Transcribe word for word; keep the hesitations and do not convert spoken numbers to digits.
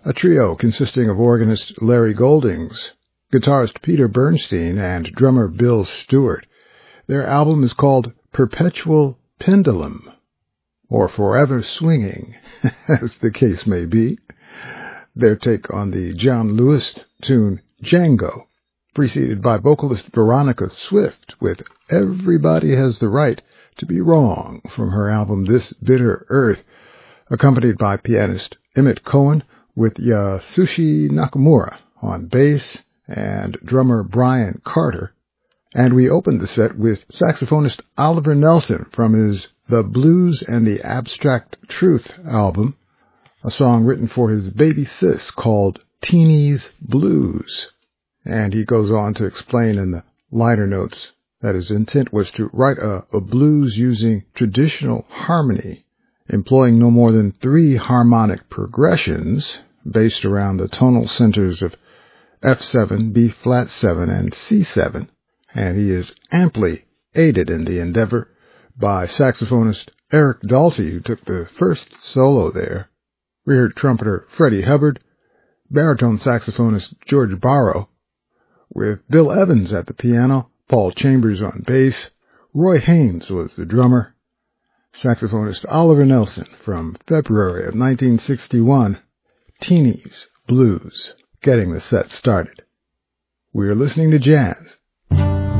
a trio consisting of organist Larry Goldings, guitarist Peter Bernstein, and drummer Bill Stewart. Their album is called Perpetual Pendulum, or Forever Swinging, as the case may be. Their take on the John Lewis tune Django, preceded by vocalist Veronica Swift with Everybody Has the Right to Be Wrong from her album This Bitter Earth, accompanied by pianist Emmett Cohen with Yasushi Nakamura on bass and drummer Brian Carter. And we opened the set with saxophonist Oliver Nelson from his The Blues and the Abstract Truth album, a song written for his baby sis called Teeny's Blues. And he goes on to explain in the liner notes that his intent was to write a, a blues using traditional harmony, employing no more than three harmonic progressions based around the tonal centers of F seven, B flat seven, and C seven. And he is amply aided in the endeavor by saxophonist Eric Dalty, who took the first solo there. We heard trumpeter Freddie Hubbard, baritone saxophonist George Barrow, with Bill Evans at the piano, Paul Chambers on bass, Roy Haynes was the drummer, saxophonist Oliver Nelson from February of nineteen sixty-one, Teeny's Blues, getting the set started. We're listening to jazz